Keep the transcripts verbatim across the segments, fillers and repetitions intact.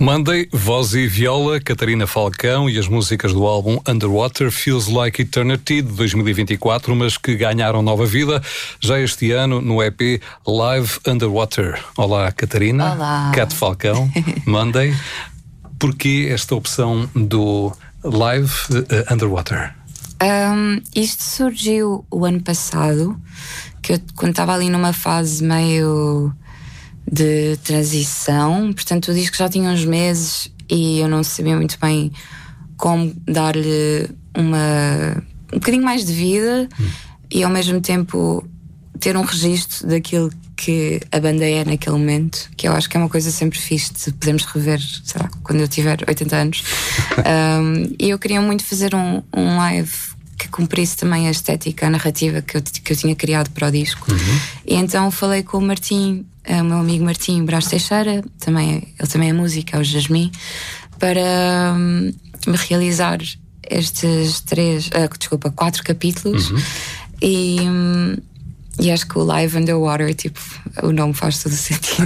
Monday, voz e viola, Catarina Falcão, e as músicas do álbum Underwater, Feels Like Eternity, de dois mil e vinte e quatro, mas que ganharam nova vida já este ano no E P Live Underwater. Olá, Catarina. Olá. Cat Falcão, Monday. Porquê esta opção do Live uh, Underwater? Um, isto surgiu o ano passado, que eu, quando estava ali numa fase meio de transição, portanto o disco já tinha uns meses e eu não sabia muito bem como dar-lhe uma um bocadinho mais de vida hum. e ao mesmo tempo ter um registro daquilo que a banda é naquele momento, que eu acho que é uma coisa sempre fixe de podermos rever, sei lá, quando eu tiver oitenta anos. um, e eu queria muito fazer um, um live que cumprisse também a estética, a narrativa que eu, que eu tinha criado para o disco. Uhum. E então falei com o Martim, o meu amigo Martim Brás Teixeira, também, ele também é músico, é o Jasmin, para um, me realizar estes três, uh, desculpa, quatro capítulos. Uhum. E, um, e acho que o Live Underwater, tipo, o nome faz todo o sentido.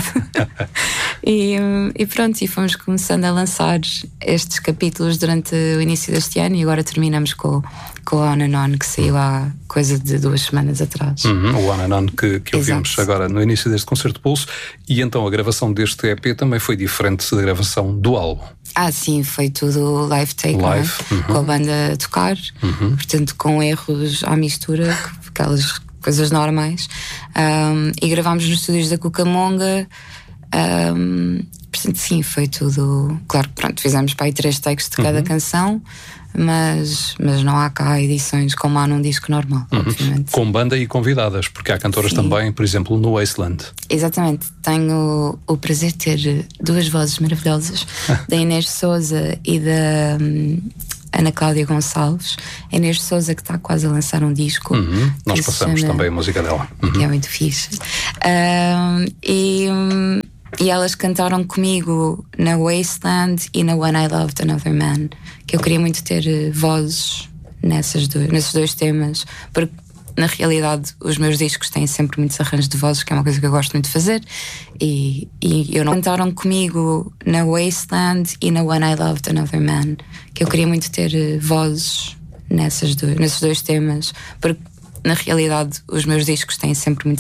e, um, e pronto, e fomos começando a lançar estes capítulos durante o início deste ano e agora terminamos com, com o On and On, que saiu há coisa de duas semanas atrás. Uhum, o On and On que, que ouvimos Exato. Agora no início deste Concerto Pulso. E então a gravação deste E P também foi diferente da gravação do álbum. Ah, sim, foi tudo live take, live, é? Uhum. Com a banda a tocar, uhum. portanto com erros à mistura, aquelas coisas normais. Um, e gravámos nos estúdios da Cucamonga. Um, portanto, sim, foi tudo. Claro que pronto, fizemos para aí três takes de cada uhum. canção, mas, mas não há cá edições como há num disco normal, uhum. obviamente. Com banda e convidadas, porque há cantoras sim. também, por exemplo, no Wasteland. Exatamente, tenho o prazer de ter duas vozes maravilhosas, da Inês Souza e da um, Ana Cláudia Gonçalves. A Inês Souza, que está quase a lançar um disco. Uhum. Nós passamos chama... também a música dela. Uhum. Que é muito fixe. Um, e, um, e elas cantaram comigo na Wasteland e na When I Loved Another Man, que eu queria muito ter uh, vozes nessas dois, nesses dois temas, porque na realidade os meus discos têm sempre muitos arranjos de vozes, que é uma coisa que eu gosto muito de fazer, e, e eu não cantaram comigo na Wasteland e na When I Loved Another Man, que eu queria muito ter uh, vozes nessas dois, nesses dois temas, porque na realidade os meus discos têm sempre muitos